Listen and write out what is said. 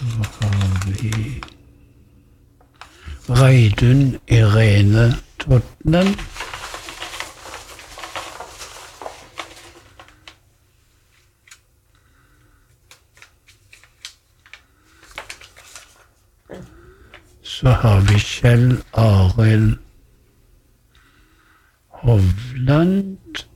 Så har vi Reidun Irene Totnen. Så har vi Kjell Arild Hovland.